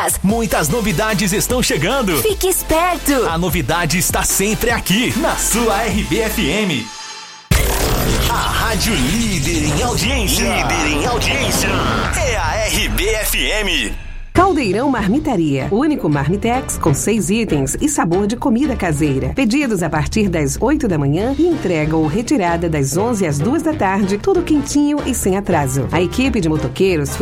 ofertas. Muitas novidades estão chegando. Fique esperto. A novidade está sempre aqui, na sua RBFM. A rádio líder em audiência. É a RBFM. Caldeirão Marmitaria, o único marmitex com 6 itens e sabor de comida caseira. Pedidos a partir das 8 da manhã e entrega ou retirada das 11 às 2 da tarde, tudo quentinho e sem atraso. A equipe de motoqueiros